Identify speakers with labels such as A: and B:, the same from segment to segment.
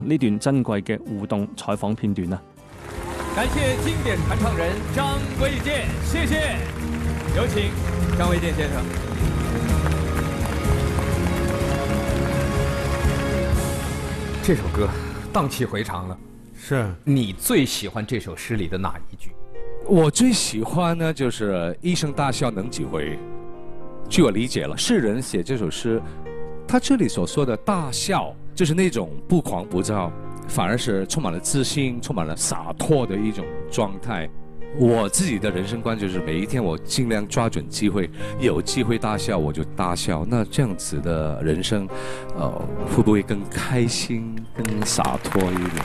A: 呢段珍貴嘅互動採訪片段啊！
B: 感謝經典傳唱人張衛健，謝謝，有請張衛健先生。这首歌荡气回肠了，
C: 是
B: 你最喜欢这首诗里的哪一句？
D: 我最喜欢呢，就是一声大笑能几回。据我理解了，诗人写这首诗，他这里所说的大笑，就是那种不狂不躁，反而是充满了自信、充满了洒脱的一种状态。我自己的人生观就是每一天我尽量抓准机会，有机会大笑我就大笑。那这样子的人生，会不会更开心、更洒脱一点？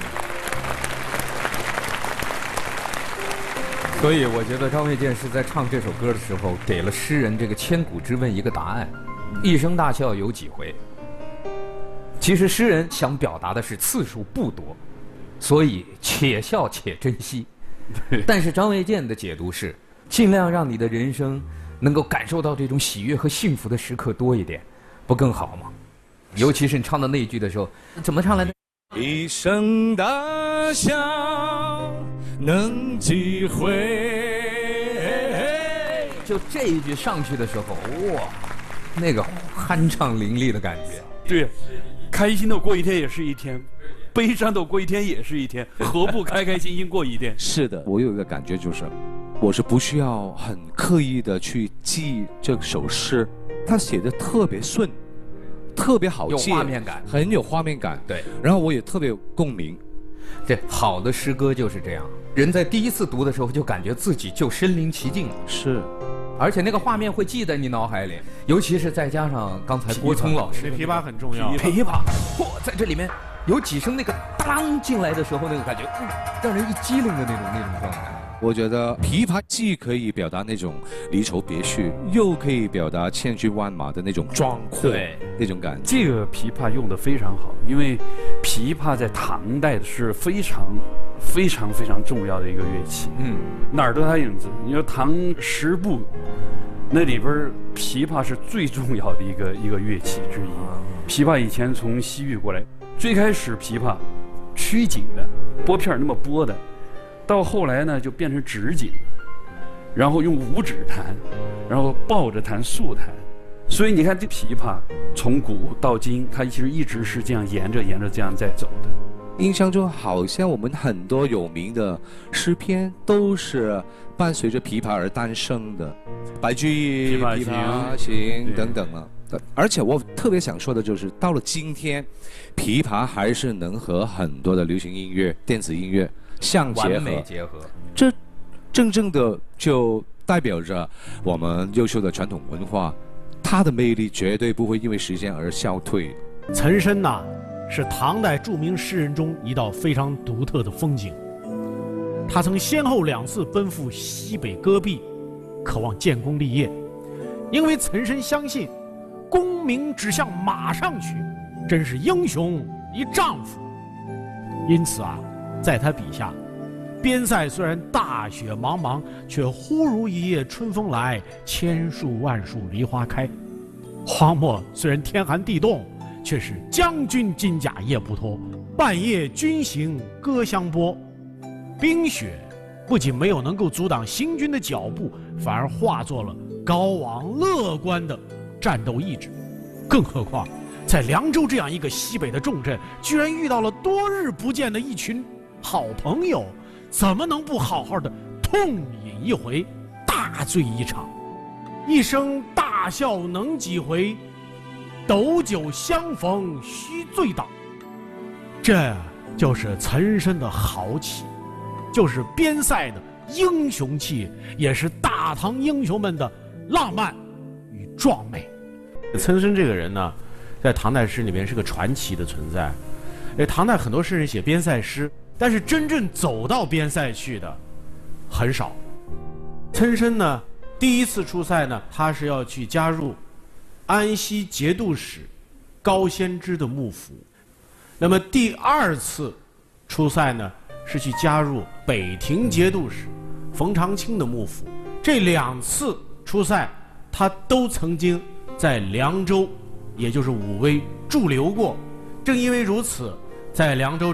B: 所以我觉得张卫健是在唱这首歌的时候，给了诗人这个千古之问一个答案：一声大笑有几回？其实诗人想表达的是次数不多，所以且笑且珍惜。但是张卫健的解读是，尽量让你的人生能够感受到这种喜悦和幸福的时刻多一点，不更好吗？尤其是你唱到那一句的时候，怎么唱来着？
D: 一声大笑能几回？
B: 就这一句上去的时候，哇，那个酣畅淋漓的感觉。
C: 对，开心的过一天也是一天，悲伤的过一天也是一天，何不开开心心过一天？
D: 是的，我有一个感觉就是，我是不需要很刻意的去记这首诗，它写的特别顺，特别好记，
B: 有画面感，
D: 很有画面感。
B: 对，
D: 然后我也特别有共鸣。
B: 对，好的诗歌就是这样，人在第一次读的时候就感觉自己就身临其境了。
D: 是。
B: 而且那个画面会记在你脑海里，尤其是再加上刚才郭聪老师，
C: 琵琶很重要。
B: 琵琶，嚯，在这里面有几声那个当进来的时候那个感觉，让人一激灵的那种状态。
D: 我觉得琵琶既可以表达那种离愁别绪，又可以表达千军万马的那种壮阔，
B: 对，
D: 那种感觉。
C: 这个琵琶用得非常好，因为琵琶在唐代是非常重要的一个乐器。哪儿都它影子。你说唐十部，那里边琵琶是最重要的一个乐器之一。琵琶以前从西域过来，最开始琵琶曲颈的，拨片那么拨的。到后来呢，就变成直颈，然后用五指弹，然后抱着弹、竖弹。所以你看，这琵琶从古到今，它其实一直是这样沿着这样在走的。
D: 印象中好像我们很多有名的诗篇都是伴随着琵琶而诞生的，白居易、琵琶行等等了。而且我特别想说的就是，到了今天，琵琶还是能和很多的流行音乐、电子音乐相结合，这真正的就代表着我们优秀的传统文化，它的魅力绝对不会因为时间而消退。
E: 岑参呐，是唐代著名诗人中一道非常独特的风景。他曾先后2次奔赴西北戈壁，渴望建功立业，因为岑参相信功名只向马上去，真是英雄一丈夫。因此啊，在他笔下，边塞虽然大雪茫茫，却忽如一夜春风来，千树万树梨花开。荒漠虽然天寒地冻，却是将军金甲夜不脱，半夜军行歌相拨。冰雪不仅没有能够阻挡行军的脚步，反而化作了高昂乐观的战斗意志。更何况在凉州这样一个西北的重镇，居然遇到了多日不见的一群好朋友，怎么能不好好的痛饮一回，大醉一场？一声大笑能几回，斗酒相逢须醉倒。这就是岑参的豪气，就是边塞的英雄气，也是大唐英雄们的浪漫与壮美。岑参这个人呢，在唐代诗里面是个传奇的存在。唐代很多诗人写边塞诗，但是真正走到边塞去的很少。岑参呢，第一次出塞呢，他是要去加入安西节度使高仙芝的幕府。那么第2次出塞呢，是去加入北庭节度使冯长清的幕府。这2次出塞，他都曾经在凉州，也就是武威驻留过。正因为如此，在凉州